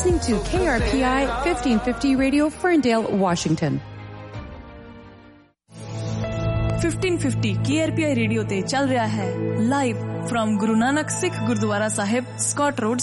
listening to KRPI 1550 Radio, Ferndale, Washington. 1550 KRPI radio ते चल रहा है live from Guru Nanak Sikh gurdwara Sahib Scott road